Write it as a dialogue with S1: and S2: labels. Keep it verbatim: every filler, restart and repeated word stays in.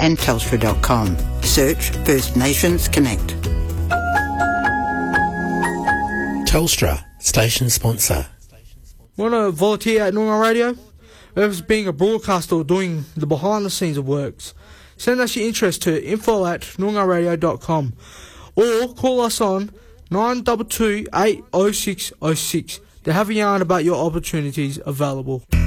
S1: and telstra dot com. Search First Nations Connect.
S2: Telstra, station sponsor.
S3: Want to volunteer at Noongar Radio? Whether it's being a broadcaster or doing the behind the scenes of works, send us your interest to info at noongar radio dot com or call us on nine two two, eight oh six oh six to have a yarn about your opportunities available.